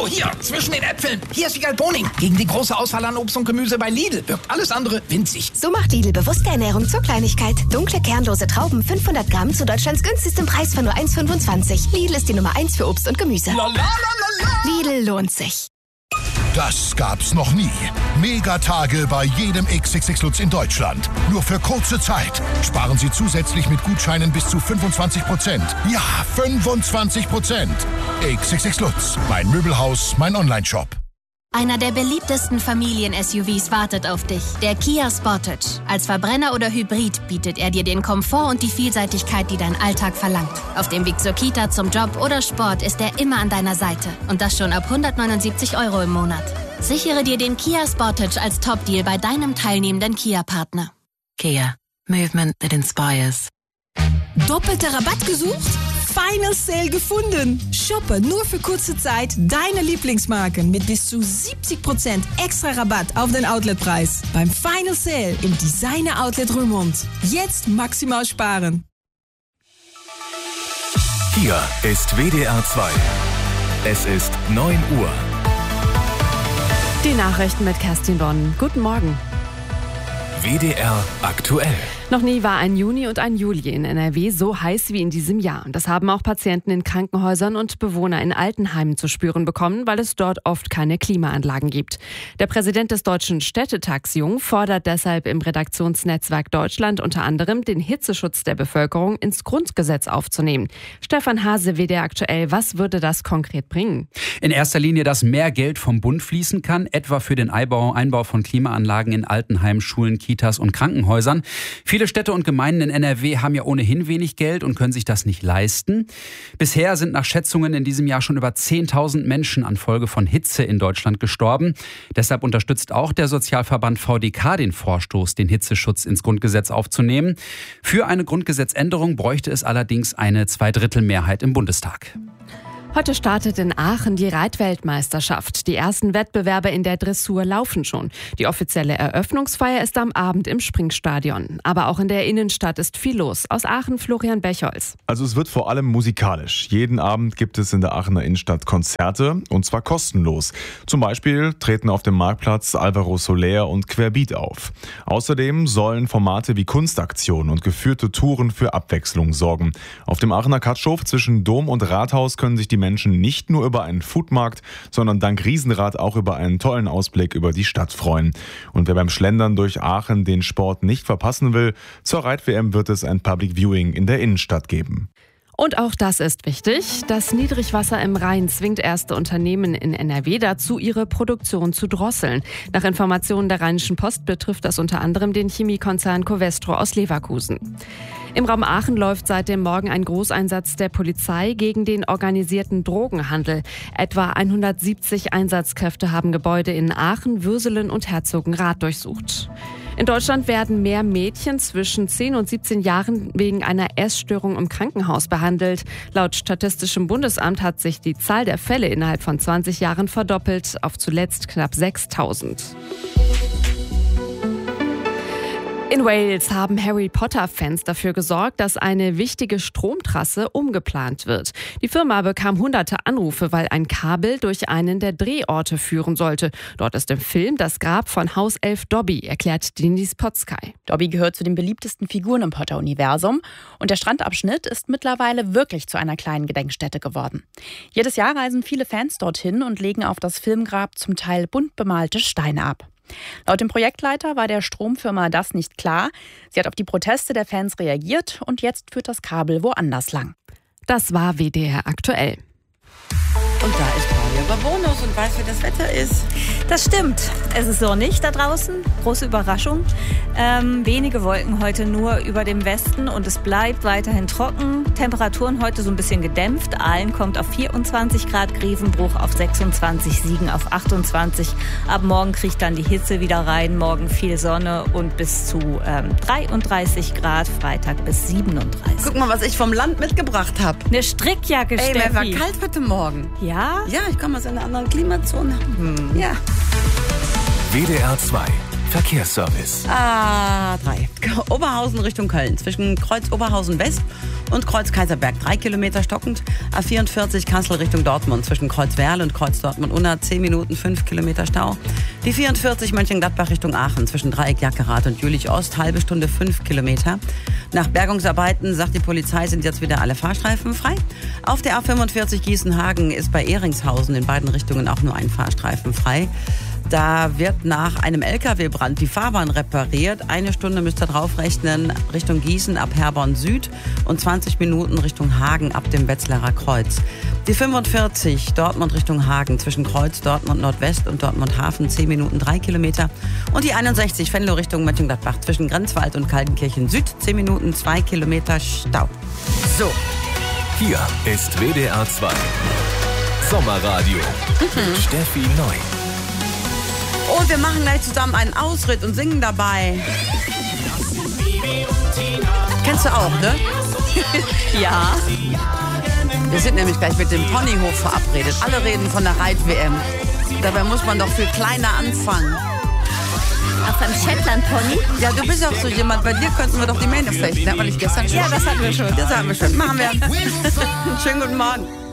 So, hier, zwischen den Äpfeln. Hier ist die Galboning. Gegen die große Auswahl an Obst und Gemüse bei Lidl wirkt alles andere winzig. So macht Lidl bewusste Ernährung zur Kleinigkeit. Dunkle, kernlose Trauben, 500 Gramm zu Deutschlands günstigstem Preis von nur 1,25. Lidl ist die Nummer 1 für Obst und Gemüse. Lidl lohnt sich. Das gab's noch nie. Megatage bei jedem XXX Lutz in Deutschland. Nur für kurze Zeit. Sparen Sie zusätzlich mit Gutscheinen bis zu 25%. Ja, 25%. XXX Lutz. Mein Möbelhaus, mein Onlineshop. Einer der beliebtesten Familien-SUVs wartet auf dich, der Kia Sportage. Als Verbrenner oder Hybrid bietet er dir den Komfort und die Vielseitigkeit, die dein Alltag verlangt. Auf dem Weg zur Kita, zum Job oder Sport ist er immer an deiner Seite. Und das schon ab 179 € im Monat. Sichere dir den Kia Sportage als Top-Deal bei deinem teilnehmenden Kia-Partner. Kia. Movement that inspires. Doppelter Rabatt gesucht? Final Sale gefunden. Shoppe nur für kurze Zeit deine Lieblingsmarken mit bis zu 70% extra Rabatt auf den Outletpreis. Beim Final Sale im Designer Outlet Römond. Jetzt maximal sparen. Hier ist WDR 2. Es ist 9 Uhr. Die Nachrichten mit Kerstin Bonn. Guten Morgen. WDR aktuell. Noch nie war ein Juni und ein Juli in NRW so heiß wie in diesem Jahr. Das haben auch Patienten in Krankenhäusern und Bewohner in Altenheimen zu spüren bekommen, weil es dort oft keine Klimaanlagen gibt. Der Präsident des Deutschen Städtetags Jung fordert deshalb im Redaktionsnetzwerk Deutschland unter anderem, den Hitzeschutz der Bevölkerung ins Grundgesetz aufzunehmen. Stefan Hase, WDR aktuell, was würde das konkret bringen? In erster Linie, dass mehr Geld vom Bund fließen kann, etwa für den Einbau von Klimaanlagen in Altenheimen, Schulen, Kitas und Krankenhäusern. Viele Städte und Gemeinden in NRW haben ja ohnehin wenig Geld und können sich das nicht leisten. Bisher sind nach Schätzungen in diesem Jahr schon über 10.000 Menschen an Folge von Hitze in Deutschland gestorben. Deshalb unterstützt auch der Sozialverband VDK den Vorstoß, den Hitzeschutz ins Grundgesetz aufzunehmen. Für eine Grundgesetzänderung bräuchte es allerdings eine Zweidrittelmehrheit im Bundestag. Heute startet in Aachen die Reitweltmeisterschaft. Die ersten Wettbewerbe in der Dressur laufen schon. Die offizielle Eröffnungsfeier ist am Abend im Springstadion. Aber auch in der Innenstadt ist viel los. Aus Aachen Florian Bechholz. Also es wird vor allem musikalisch. Jeden Abend gibt es in der Aachener Innenstadt Konzerte und zwar kostenlos. Zum Beispiel treten auf dem Marktplatz Alvaro Soler und Querbeat auf. Außerdem sollen Formate wie Kunstaktionen und geführte Touren für Abwechslung sorgen. Auf dem Aachener Katschhof zwischen Dom und Rathaus können sich die Menschen nicht nur über einen Foodmarkt, sondern dank Riesenrad auch über einen tollen Ausblick über die Stadt freuen. Und wer beim Schlendern durch Aachen den Sport nicht verpassen will, zur Reit-WM wird es ein Public Viewing in der Innenstadt geben. Und auch das ist wichtig. Das Niedrigwasser im Rhein zwingt erste Unternehmen in NRW dazu, ihre Produktion zu drosseln. Nach Informationen der Rheinischen Post betrifft das unter anderem den Chemiekonzern Covestro aus Leverkusen. Im Raum Aachen läuft seit dem Morgen ein Großeinsatz der Polizei gegen den organisierten Drogenhandel. Etwa 170 Einsatzkräfte haben Gebäude in Aachen, Würselen und Herzogenrath durchsucht. In Deutschland werden mehr Mädchen zwischen 10 und 17 Jahren wegen einer Essstörung im Krankenhaus behandelt. Laut Statistischem Bundesamt hat sich die Zahl der Fälle innerhalb von 20 Jahren verdoppelt auf zuletzt knapp 6.000. In Wales haben Harry-Potter-Fans dafür gesorgt, dass eine wichtige Stromtrasse umgeplant wird. Die Firma bekam hunderte Anrufe, weil ein Kabel durch einen der Drehorte führen sollte. Dort ist im Film das Grab von Hauself Dobby, erklärt Denise Potzkei. Dobby gehört zu den beliebtesten Figuren im Potter-Universum und der Strandabschnitt ist mittlerweile wirklich zu einer kleinen Gedenkstätte geworden. Jedes Jahr reisen viele Fans dorthin und legen auf das Filmgrab zum Teil bunt bemalte Steine ab. Laut dem Projektleiter war der Stromfirma das nicht klar. Sie hat auf die Proteste der Fans reagiert und jetzt führt das Kabel woanders lang. Das war WDR aktuell. Und da ist Claudia Babonus und weiß, wie das Wetter ist. Das stimmt. Es ist sonnig da draußen. Große Überraschung. Wenige Wolken heute nur über dem Westen und es bleibt weiterhin trocken. Temperaturen heute so ein bisschen gedämpft. Aalen kommt auf 24 Grad, Grevenbruch auf 26, Siegen auf 28. Ab morgen kriegt dann die Hitze wieder rein. Morgen viel Sonne und bis zu 33 Grad. Freitag bis 37. Guck mal, was ich vom Land mitgebracht habe. Eine Strickjacke, Steffi. Mir war kalt heute Morgen. Ja? Ja, ich komme aus einer anderen Klimazone. Ja. WDR 2. Verkehrsservice. A3. Oberhausen Richtung Köln. Zwischen Kreuz Oberhausen West und Kreuz Kaiserberg 3 Kilometer stockend. A44 Kassel Richtung Dortmund. Zwischen Kreuz Werl und Kreuz Dortmund-Unna 10 Minuten 5 Kilometer Stau. Die 44 Mönchengladbach Richtung Aachen. Zwischen Dreieck Jackerath und Jülich Ost halbe Stunde 5 Kilometer. Nach Bergungsarbeiten, sagt die Polizei, sind jetzt wieder alle Fahrstreifen frei. Auf der A45 Gießen-Hagen ist bei Ehringshausen in beiden Richtungen auch nur ein Fahrstreifen frei. Da wird nach einem LKW-Brand die Fahrbahn repariert. 1 Stunde müsst ihr draufrechnen Richtung Gießen ab Herborn Süd und 20 Minuten Richtung Hagen ab dem Wetzlarer Kreuz. Die 45 Dortmund Richtung Hagen zwischen Kreuz Dortmund Nordwest und Dortmund Hafen 10 Minuten 3 Kilometer. Und die 61 Venlo Richtung Mönchengladbach zwischen Grenzwald und Kaltenkirchen Süd 10 Minuten 2 Kilometer Stau. So. Hier ist WDR 2 Sommerradio mit Steffi Neu. Und wir machen gleich zusammen einen Ausritt und singen dabei. Kennst du auch, ne? Ja. Wir sind nämlich gleich mit dem Ponyhof verabredet. Alle reden von der Reit-WM. Dabei muss man doch viel kleiner anfangen. Auf einem Shetland-Pony? Ja, du bist auch so jemand. Bei dir könnten wir doch die Mähne flechten. Hat man nicht gestern schon? Ja, das hatten wir schon. Das hatten wir schon. Machen wir. Schönen guten Morgen.